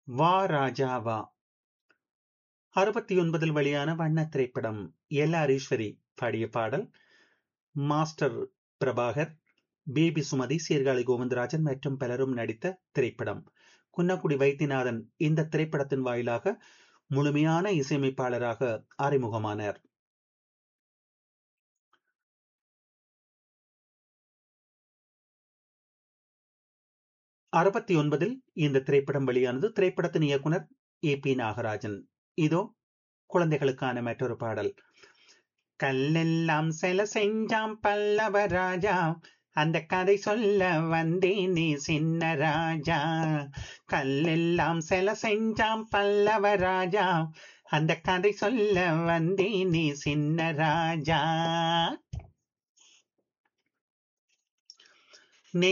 வா ராஜா வா 69 வெளியான வண்ண திரைப்படம். எல்.ஆர். ஈஸ்வரி பாடிய பாடல். மாஸ்டர் பிரபாகர், பேபி சுமதி, சீர்காழி கோவிந்தராஜன் மற்றும் பலரும் நடித்த திரைப்படம். குன்னக்குடி வைத்தியநாதன் இந்த திரைப்படத்தின் வாயிலாக முழுமையான இசையமைப்பாளராக அறிமுகமானார். அறுபத்தி ஒன்பதில் இந்த திரைப்படம் வெளியானது. திரைப்படத்தின் இயக்குனர் ஏ.பி. நாகராஜன். இதோ குழந்தைகளுக்கான மற்றொரு பாடல். கல்லெல்லாம் சில செஞ்சாம் பல்லவ ராஜா, அந்த கதை சொல்ல வந்தேனே சின்ன ராஜா. கல்லெல்லாம் சில செஞ்சாம் பல்லவ ராஜா, அந்த கதை சொல்ல வந்தேனே சின்ன ராஜா.